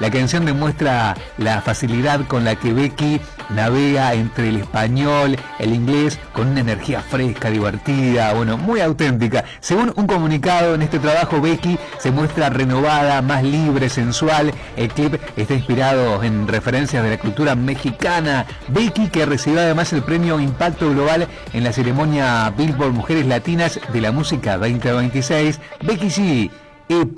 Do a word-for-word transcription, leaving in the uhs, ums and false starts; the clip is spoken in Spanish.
La canción demuestra la facilidad con la que Becky navega entre el español, el inglés, con una energía fresca, divertida, bueno, muy auténtica. Según un comunicado, en este trabajo Becky se muestra renovada, más libre, sensual. El clip está inspirado en referencias de la cultura mexicana. Becky, que recibió además el premio Impacto Global en la ceremonia Billboard Mujeres Latinas de la Música veinte veintiséis. Becky G.